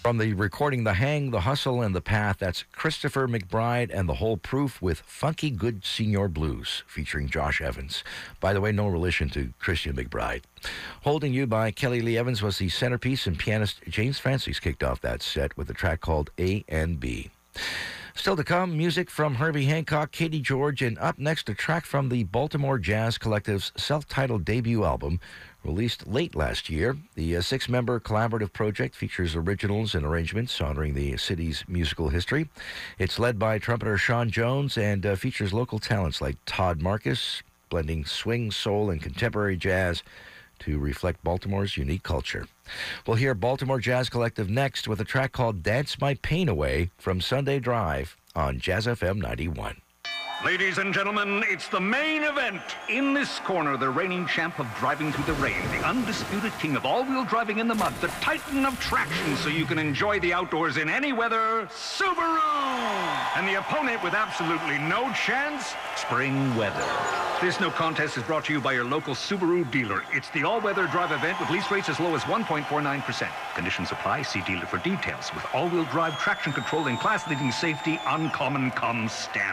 From the recording The Hang, The Hustle, and The Path, that's Christopher McBride and The Whole Proof with Funky Good Senior Blues, featuring Josh Evans. By the way, no relation to Christian McBride. Holding You by Kelly Lee Evans was the centerpiece, and pianist James Francis kicked off that set with a track called A and B. Still to come, music from Herbie Hancock, Katie George, and up next, a track from the Baltimore Jazz Collective's self-titled debut album, released late last year. The six-member collaborative project features originals and arrangements honoring the city's musical history. It's led by trumpeter Sean Jones and features local talents like Todd Marcus, blending swing, soul, and contemporary jazz to reflect Baltimore's unique culture. We'll hear Baltimore Jazz Collective next with a track called Dance My Pain Away from Sunday Drive on Jazz FM 91. Ladies and gentlemen, it's the main event. In this corner, the reigning champ of driving through the rain, the undisputed king of all-wheel driving in the mud, the titan of traction so you can enjoy the outdoors in any weather, Subaru! And the opponent with absolutely no chance, spring weather. This no contest is brought to you by your local Subaru dealer. It's the all-weather drive event with lease rates as low as 1.49%. Conditions apply. See dealer for details. With all-wheel drive traction control and class-leading safety, Uncommon comes standard.